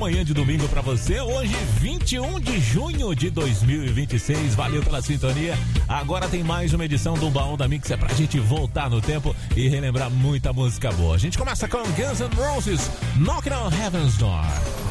manhã de domingo pra você. Hoje, 21 de junho de 2026. Valeu pela sintonia. Agora tem mais uma edição do Baú da Mix. É pra gente voltar no tempo e relembrar muita música boa. A gente começa com Guns N' Roses, Knocking on Heaven's Door.